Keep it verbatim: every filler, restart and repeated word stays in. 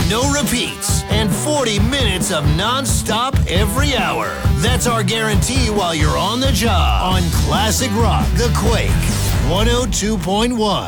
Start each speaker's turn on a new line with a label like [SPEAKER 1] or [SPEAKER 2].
[SPEAKER 1] no repeats, and forty minutes of non-stop every hour. That's our guarantee while you're on the job on Classic Rock, The Quake, one oh two point one.